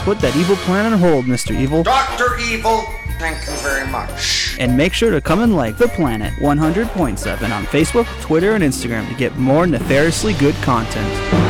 put that evil plan on hold, Mr. Evil. Dr. Evil, thank you very much. And make sure to come and like The Planet 100.7 on Facebook, Twitter, and Instagram to get more nefariously good content.